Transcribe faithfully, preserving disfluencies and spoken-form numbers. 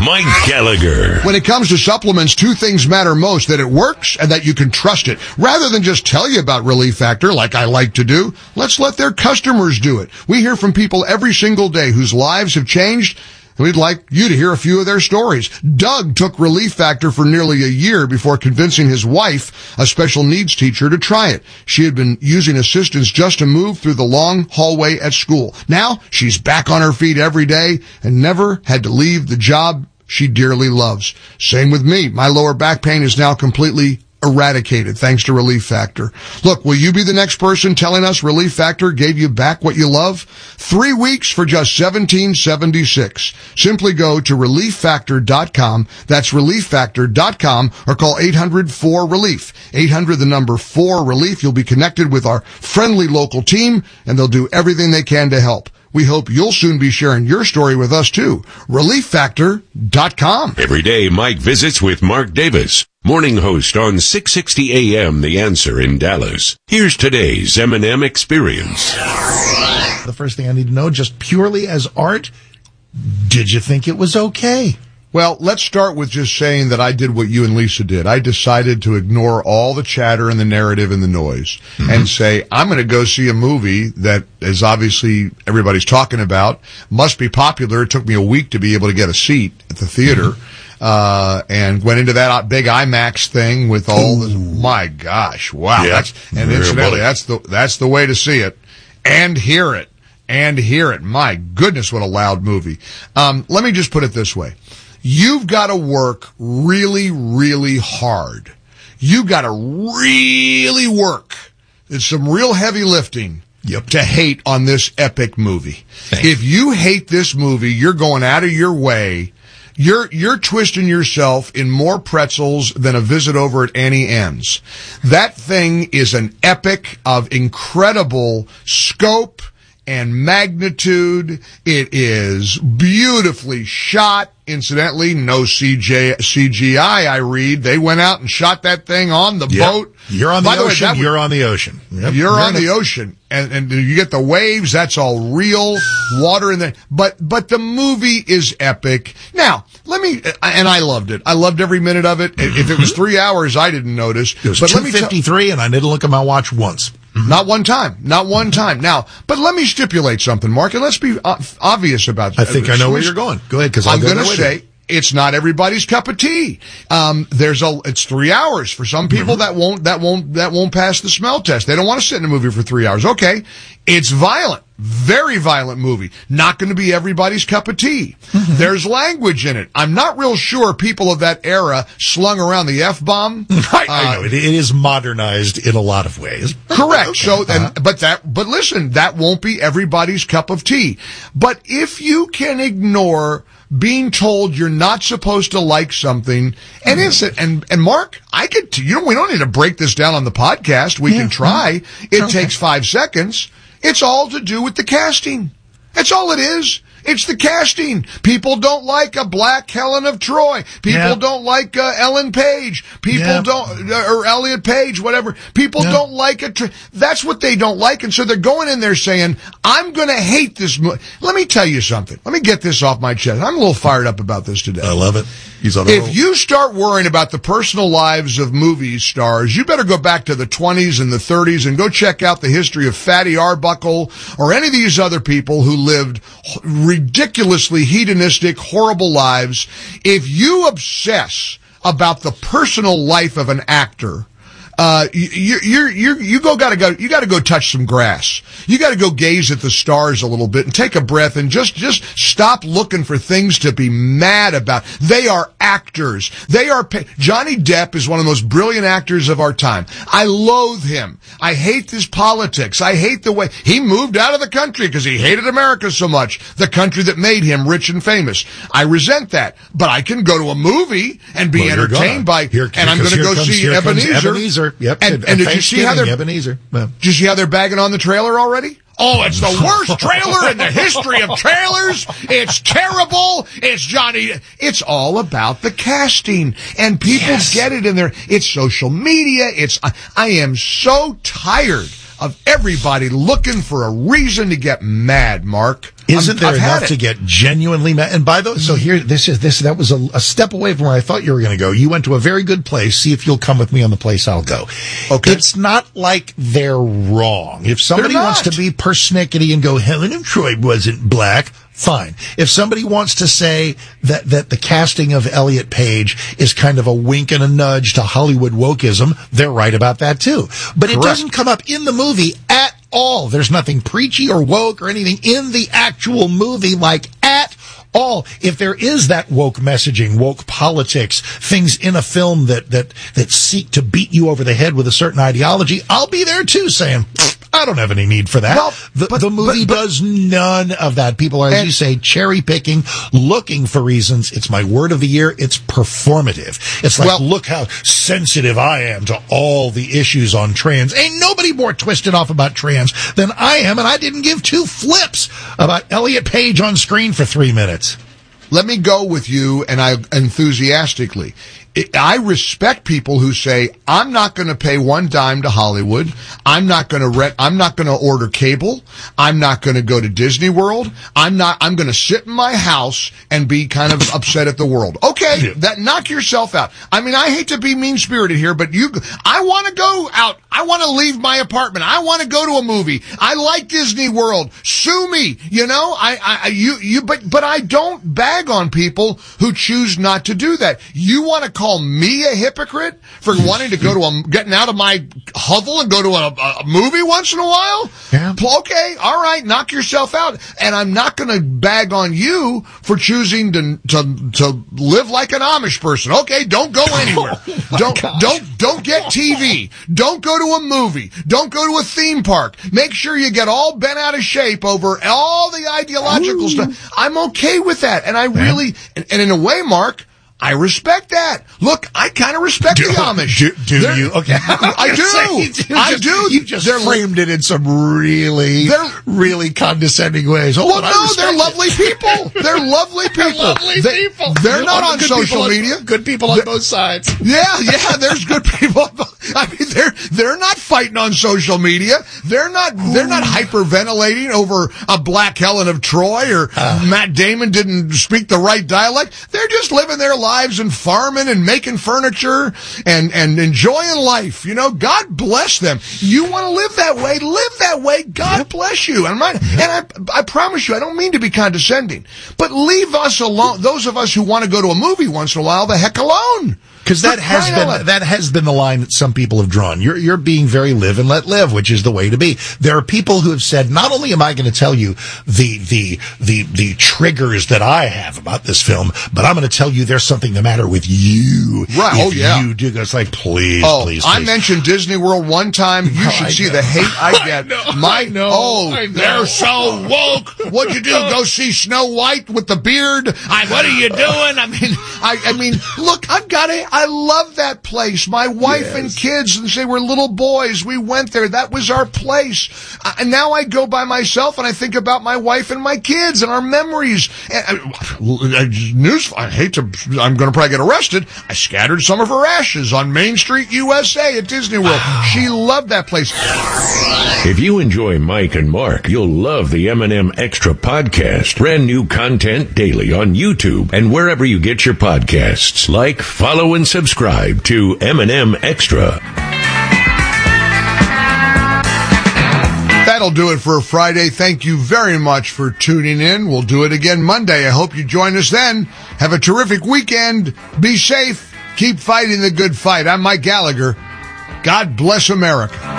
Mike Gallagher. When it comes to supplements, two things matter most: that it works and that you can trust it. Rather than just tell you about Relief Factor, like I like to do, let's let their customers do it. We hear from people every single day whose lives have changed, and we'd like you to hear a few of their stories. Doug took Relief Factor for nearly a year before convincing his wife, a special needs teacher, to try it. She had been using assistance just to move through the long hallway at school. Now she's back on her feet every day and never had to leave the job she dearly loves. Same with me. My lower back pain is now completely eradicated thanks to Relief Factor. Look, will you be the next person telling us Relief Factor gave you back what you love? Three weeks for just seventeen seventy-six. Simply go to relief factor dot com. That's relief factor dot com, or call eight hundred four relief. eight hundred, the number four relief. You'll be connected with our friendly local team, and they'll do everything they can to help. We hope you'll soon be sharing your story with us too. relief factor dot com. Every day, Mike visits with Mark Davis, morning host on six sixty A M The Answer in Dallas. Here's today's M and M Experience. The first thing I need to know, just purely as art, did you think it was okay? Well, let's start with just saying that I did what you and Lisa did. I decided to ignore all the chatter and the narrative and the noise, mm-hmm. and say, I'm going to go see a movie that is obviously everybody's talking about, must be popular. It took me a week to be able to get a seat at the theater, mm-hmm. uh, and went into that big IMAX thing with all the, my gosh, wow. Yeah, that's, and incidentally, that's the, that's the way to see it and hear it and hear it. My goodness, what a loud movie. Um, let me just put it this way. You've got to work really, really hard. You've got to really work. It's some real heavy lifting yep. to hate on this epic movie. Thanks. If you hate this movie, you're going out of your way. You're, you're twisting yourself in more pretzels than a visit over at Annie M's. That thing is an epic of incredible scope and magnitude. It is beautifully shot. Incidentally, no C J, C G I, I read. They went out and shot that thing on the yep. boat. You're on the By ocean. The way, you're on the ocean. Yep. You're, you're on the ocean. And, and you get the waves. That's all real water in there. But, but the movie is epic. Now, let me, and I loved it. I loved every minute of it. If it was three hours, I didn't notice. It was but two fifty-three, and I didn't look at my watch once. Mm-hmm. Not one time. Not one time. Now, but let me stipulate something, Mark, and let's be obvious about that. I think I know where you're going. Go ahead, because I'm going to say it's not everybody's cup of tea. Um, there's a, it's three hours for some people. Mm-hmm. that won't, that won't, that won't pass the smell test. They don't want to sit in a movie for three hours. Okay. It's violent. Very violent movie. Not going to be everybody's cup of tea. Mm-hmm. There's language in it. I'm not real sure people of that era slung around the F-bomb. I, I know. Uh, it, it is modernized in a lot of ways. Correct. Okay. So, uh-huh. and, but that, but listen, that won't be everybody's cup of tea. But if you can ignore being told you're not supposed to like something, and it's, and, and Mark, I could, you know, we don't need to break this down on the podcast. We yeah. can try. It okay. takes five seconds. It's all to do with the casting. That's all it is. It's the casting. People don't like a black Helen of Troy. People yeah. don't like uh, Ellen Page. People yeah. don't, uh, or Elliot Page, whatever. People yeah. don't like it. Tr- That's what they don't like. And so they're going in there saying, I'm going to hate this movie. Let me tell you something. Let me get this off my chest. I'm a little fired up about this today. I love it. He's on a roll. If you start worrying about the personal lives of movie stars, you better go back to the twenties and the thirties and go check out the history of Fatty Arbuckle or any of these other people who lived ridiculously hedonistic, horrible lives. If you obsess about the personal life of an actor, uh, you, you, you, you go, gotta go, you gotta go touch some grass. You gotta go gaze at the stars a little bit and take a breath and just, just stop looking for things to be mad about. They are actors. They are, pa- Johnny Depp is one of the most brilliant actors of our time. I loathe him. I hate his politics. I hate the way he moved out of the country because he hated America so much, the country that made him rich and famous. I resent that, but I can go to a movie and be well, entertained by, here, and I'm going to go comes, see Ebenezer. Ebenezer. Yep. And, and, and did you see how they're, Ebenezer. Well, did you see how they're bagging on the trailer already? Oh, it's the worst trailer in the history of trailers. It's terrible. It's Johnny. It's all about the casting, and people yes. get it in there. It's social media. It's, I, I am so tired of everybody looking for a reason to get mad, Mark. Isn't there I've had enough it. to get genuinely mad? And by the way, so here, this is this. That was a, a step away from where I thought you were going to go. You went to a very good place. See if you'll come with me on the place I'll go. Okay. It's not like they're wrong. If somebody They're wants to not. be persnickety and go, Helen of Troy wasn't black, fine. If somebody wants to say that, that the casting of Elliot Page is kind of a wink and a nudge to Hollywood wokeism, they're right about that too. But it Correct. doesn't come up in the movie at all. There's nothing preachy or woke or anything in the actual movie, like at all. If there is that woke messaging, woke politics, things in a film that, that, that seek to beat you over the head with a certain ideology, I'll be there too saying, I don't have any need for that. Well, the, but- the movie but- but- does none of that. People are, as And- you say, cherry picking, looking for reasons. It's my word of the year. It's performative. It's like, Well- look how sensitive I am to all the issues on trans. Ain't nobody more twisted off about trans than I am, and I didn't give two flips about Elliot Page on screen for three minutes. Let me go with you, and I enthusiastically. I respect people who say, I'm not going to pay one dime to Hollywood. I'm not going to rent, I'm not going to order cable. I'm not going to go to Disney World. I'm not, I'm going to sit in my house and be kind of upset at the world. Okay, that, knock yourself out. I mean, I hate to be mean-spirited here, but you, I want to go out. I want to leave my apartment. I want to go to a movie. I like Disney World. Sue me. You know, I, I, you, you, but, but I don't bag on people who choose not to do that. You want to call me a hypocrite for wanting to go to a, getting out of my hovel and go to a, a movie once in a while? Yeah. Okay, all right, knock yourself out. And I'm not going to bag on you for choosing to, to, to live like an Amish person. Okay, don't go anywhere. Oh don't, gosh. don't, don't get T V. Don't go to a movie. Don't go to a theme park. Make sure you get all bent out of shape over all the ideological Ooh. stuff. I'm okay with that. And I really, and, and in a way, Mark, I respect that. Look, I kind of respect the Amish. Do, do They're- you? Okay. I do. Say, I just- do. You just They're- framed it in some really, They're- really condescending ways. Oh, Well, but I no, respect they're it. lovely people. They're lovely people. Lovely They- people. They're not Oh, on good social people on- media. Good people on both sides. Yeah, yeah, there's good people. I mean, they're they're not fighting on social media. They're not they're not hyperventilating over a black Helen of Troy or Uh. Matt Damon didn't speak the right dialect. They're just living their lives and farming and making furniture and and enjoying life. You know, God bless them. You want to live that way, live that way. God bless you. And, my, and I I promise you, I don't mean to be condescending, but leave us alone. Those of us who want to go to a movie once in a while, the heck alone. Because that For has crying out loud. been that has been the line that some people have drawn. You're you're being very live and let live, which is the way to be. There are people who have said, not only am I going to tell you the the the the triggers that I have about this film, but I'm going to tell you there's something the matter with you. Right. If Oh, yeah. You do. It's like, please, Oh, please, I please. mentioned Disney World one time. You No, should I see know. the hate I get. I know, My, I know, oh, I know. they're so woke. What'd you do? Go see Snow White with the beard? I, what are you doing? I mean, I, I mean, look, I've got a, I love that place. My wife Yes. and kids, and they were little boys. We went there. That was our place. Uh, and now I go by myself and I think about my wife and my kids and our memories. And, uh, news, I hate to, I'm going to probably get arrested. I scattered some of her ashes on Main Street, U S A at Disney World. She loved that place. If you enjoy Mike and Mark, you'll love the M and M Extra podcast. Brand new content daily on YouTube and wherever you get your podcasts. Like, follow, and subscribe to M and M Extra. That'll do it for a Friday. Thank you very much for tuning in. We'll do it again Monday. I hope you join us then. Have a terrific weekend. Be safe. Keep fighting the good fight. I'm Mike Gallagher. God bless America.